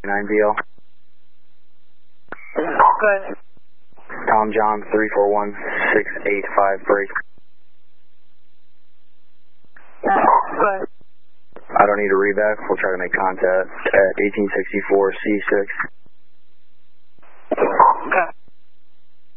9VL. Good. Tom John 341685 break. Good. I don't need a reback. We'll try to make contact at 1864 C6.